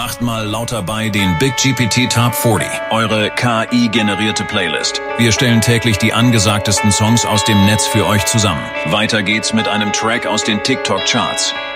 Macht mal lauter bei den Big GPT Top 40, eure KI-generierte Playlist. Wir stellen täglich die angesagtesten Songs aus dem Netz für euch zusammen. Weiter geht's mit einem Track aus den TikTok-Charts.